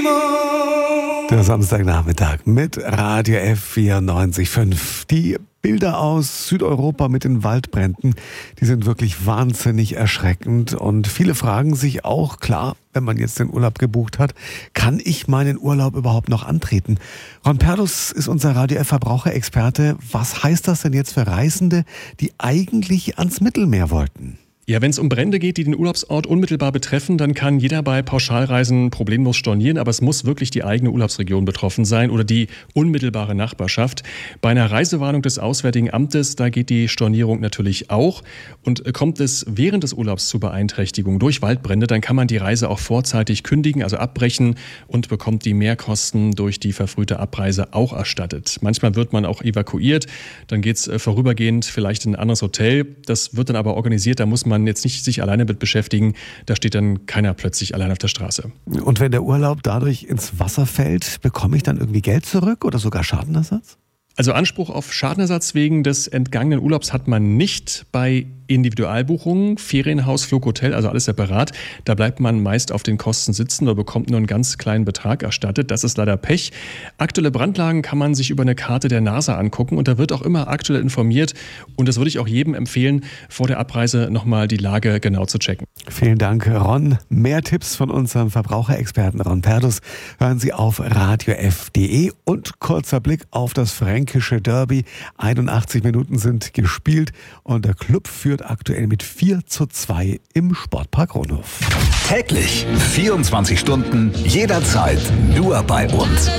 Der Samstagnachmittag mit Radio F94.5. Die Bilder aus Südeuropa mit den Waldbränden, die sind wirklich wahnsinnig erschreckend. Und viele fragen sich auch, klar, wenn man jetzt den Urlaub gebucht hat, kann ich meinen Urlaub überhaupt noch antreten? Ron Perlus ist unser Radio F-Verbraucherexperte. Was heißt das denn jetzt für Reisende, die eigentlich ans Mittelmeer wollten? Ja, wenn es um Brände geht, die den Urlaubsort unmittelbar betreffen, dann kann jeder bei Pauschalreisen problemlos stornieren, aber es muss wirklich die eigene Urlaubsregion betroffen sein oder die unmittelbare Nachbarschaft. Bei einer Reisewarnung des Auswärtigen Amtes, da geht die Stornierung natürlich auch. Und kommt es während des Urlaubs zu Beeinträchtigungen durch Waldbrände, dann kann man die Reise auch vorzeitig kündigen, also abbrechen und bekommt die Mehrkosten durch die verfrühte Abreise auch erstattet. Manchmal wird man auch evakuiert, dann geht es vorübergehend vielleicht in ein anderes Hotel. Das wird dann aber organisiert, da muss man jetzt nicht sich alleine mit beschäftigen, da steht dann keiner plötzlich allein auf der Straße. Und wenn der Urlaub dadurch ins Wasser fällt, bekomme ich dann irgendwie Geld zurück oder sogar Schadenersatz? Also Anspruch auf Schadenersatz wegen des entgangenen Urlaubs hat man nicht bei Individualbuchungen, Ferienhaus, Flug, Hotel, also alles separat. Da bleibt man meist auf den Kosten sitzen oder bekommt nur einen ganz kleinen Betrag erstattet. Das ist leider Pech. Aktuelle Brandlagen kann man sich über eine Karte der NASA angucken und da wird auch immer aktuell informiert. Und das würde ich auch jedem empfehlen, vor der Abreise nochmal die Lage genau zu checken. Vielen Dank, Ron. Mehr Tipps von unserem Verbraucherexperten Ron Perlus hören Sie auf radiof.de und kurzer Blick auf das fränkische Derby. 81 Minuten sind gespielt und der Club führt aktuell mit 4:2 im Sportpark Ronhof. Täglich 24 Stunden, jederzeit nur bei uns.